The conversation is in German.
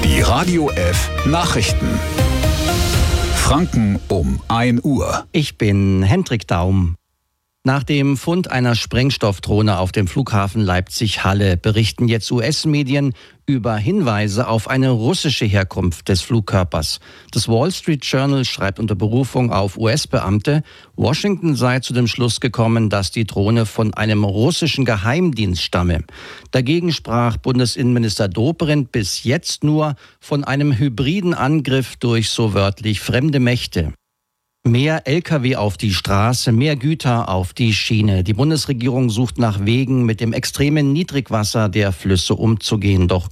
Die Radio F Nachrichten. Franken um 1 Uhr. Ich bin Hendrik Daum. Nach dem Fund einer Sprengstoffdrohne auf dem Flughafen Leipzig-Halle berichten jetzt US-Medien über Hinweise auf eine russische Herkunft des Flugkörpers. Das Wall Street Journal schreibt unter Berufung auf US-Beamte, Washington sei zu dem Schluss gekommen, dass die Drohne von einem russischen Geheimdienst stamme. Dagegen sprach Bundesinnenminister Dobrindt bis jetzt nur von einem hybriden Angriff durch so wörtlich fremde Mächte. Mehr Lkw auf die Straße, mehr Güter auf die Schiene. Die Bundesregierung sucht nach Wegen, mit dem extremen Niedrigwasser der Flüsse umzugehen. Doch